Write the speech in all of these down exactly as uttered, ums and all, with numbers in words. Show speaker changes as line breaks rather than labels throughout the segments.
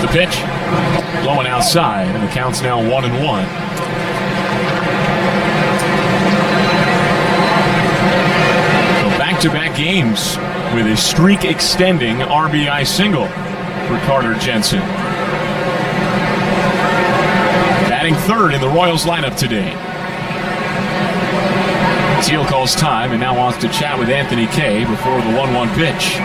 The pitch, low and outside, and the count's now one and one. So back-to-back games with a streak-extending R B I single for Carter Jensen. Batting third in the Royals lineup today. Teal calls time and now wants to chat with Anthony Kay before the one one pitch.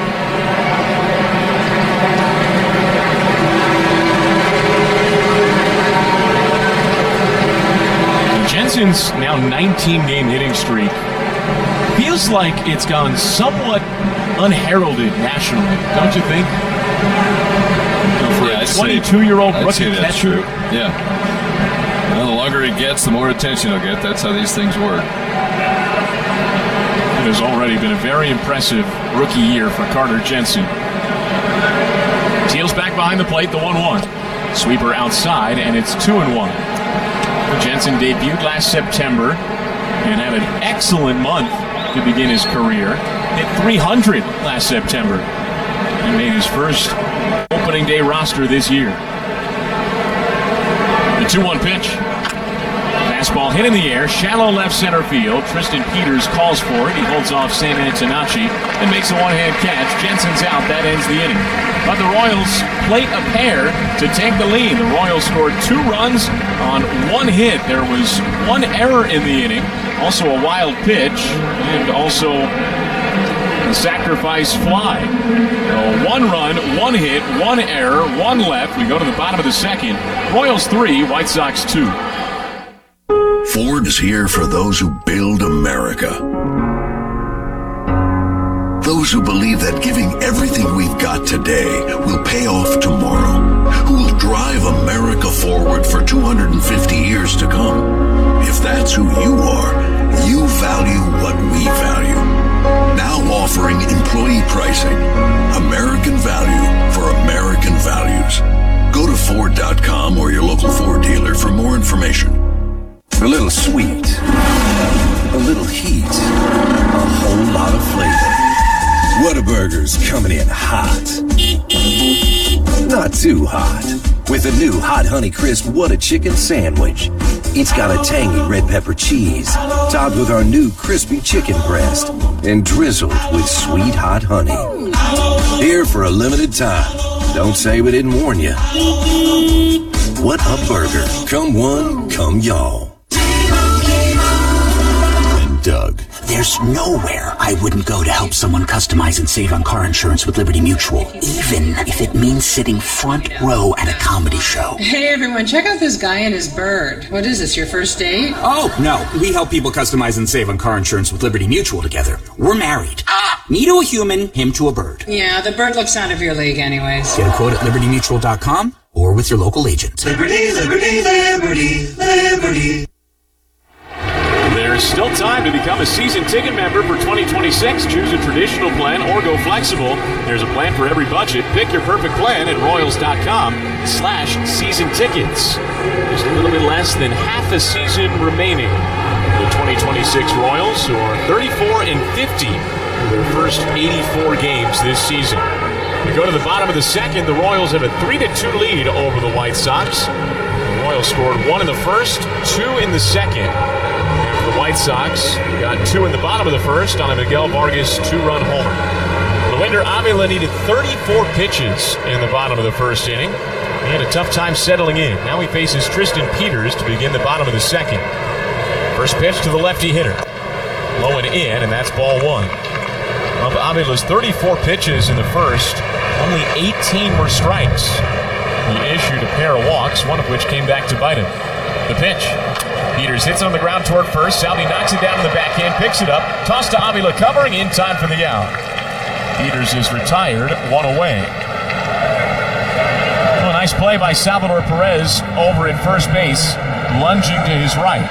Jensen's now nineteen-game hitting streak feels like it's gone somewhat unheralded nationally, don't you think? You know, for yeah, a twenty-two-year-old rookie catcher.
True. Yeah. Well, the longer he gets, the more attention he'll get. That's how these things work.
It has already been a very impressive rookie year for Carter Jensen. Teal's back behind the plate, the one one. Sweeper outside, and it's two and one. Jensen debuted last September and had an excellent month to begin his career. Hit three hundred last September. He made his first opening day roster this year. The two one pitch. Fastball hit in the air, shallow left center field. Tristan Peters calls for it. He holds off Sam Antonacci and makes a one-hand catch. Jensen's out. That ends the inning. But the Royals plate a pair to take the lead. The Royals scored two runs on one hit. There was one error in the inning, also a wild pitch, and also a sacrifice fly. So one run, one hit, one error, one left. We go to the bottom of the second. Royals three, White Sox two.
Ford is here for those who build America. Those who believe that giving everything we've got today will pay off tomorrow. Who will drive America forward for two hundred fifty years to come. If that's who you are, you value what we value. Now offering employee pricing. American value for American values. Go to Ford dot com or your local Ford dealer for more information.
A little sweet, a little heat, a whole lot of flavor. Whataburger's coming in hot. Not too hot. With a new Hot Honey Crisp What a Chicken Sandwich. It's got a tangy red pepper cheese, topped with our new crispy chicken breast, and drizzled with sweet hot honey. Here for a limited time. Don't say we didn't warn you. What a burger. Come one, come y'all. Doug.
There's nowhere I wouldn't go to help someone customize and save on car insurance with Liberty Mutual, even if it means sitting front row at a comedy show.
Hey everyone, check out this guy and his bird. What is this, your first date?
Oh, no. We help people customize and save on car insurance with Liberty Mutual together. We're married. Me to a human, him to a bird.
Yeah, the bird looks out of your league anyways.
Get a quote at liberty mutual dot com or with your local agent.
Liberty, liberty, liberty, liberty.
There's still time to become a season ticket member for twenty twenty-six. Choose a traditional plan or go flexible. There's a plan for every budget. Pick your perfect plan at royals dot com slash season tickets. Just a little bit less than half a season remaining. The twenty twenty-six Royals, who are thirty-four and fifty in their first eighty-four games this season. We go to the bottom of the second. The Royals have a three to two lead over the White Sox. The Royals scored one in the first, two in the second. The White Sox got two in the bottom of the first on a Miguel Vargas two-run homer. Luinder Avila needed thirty-four pitches in the bottom of the first inning. He had a tough time settling in. Now he faces Tristan Peters to begin the bottom of the second. First pitch to the lefty hitter. Low and in, and that's ball one. Of Avila's thirty-four pitches in the first, only eighteen were strikes. He issued a pair of walks, one of which came back to bite him. The pitch. Peters hits it on the ground toward first. Salvi knocks it down in the backhand, picks it up. Toss to Avila, covering in time for the out. Peters is retired, one away. Well, a nice play by Salvador Perez over at first base, lunging to his right.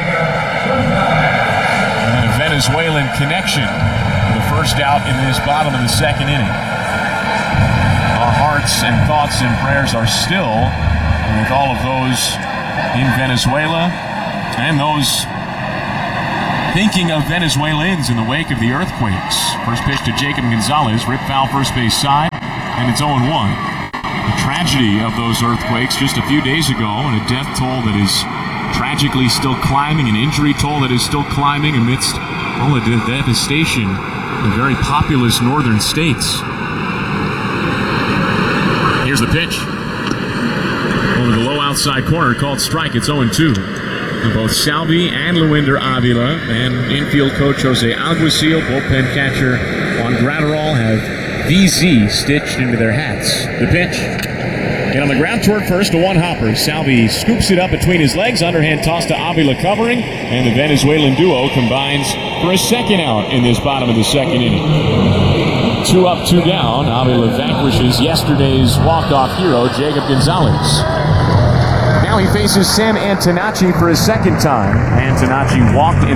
And then a Venezuelan connection for the first out in this bottom of the second inning. Our hearts and thoughts and prayers are still with all of those in Venezuela and those thinking of Venezuelans in the wake of the earthquakes. First pitch to Jacob Gonzalez, rip foul first base side, and it's oh and one. The tragedy of those earthquakes just a few days ago, and a death toll that is tragically still climbing, an injury toll that is still climbing amidst all the de- devastation in very populous northern states. Here's the pitch. Over the low outside corner, called strike. It's oh and two. Both Salvi and Luinder Avila and infield coach Jose Alguacil, bullpen catcher Juan Gratterall have V Z stitched into their hats. The pitch. And on the ground toward first, a one hopper. Salvi scoops it up between his legs, underhand toss to Avila covering, and the Venezuelan duo combines for a second out in this bottom of the second inning. Two up, two down. Avila vanquishes yesterday's walk-off hero, Jacob Gonzalez. Now he faces Sam Antonacci for his second time. Antonacci walked in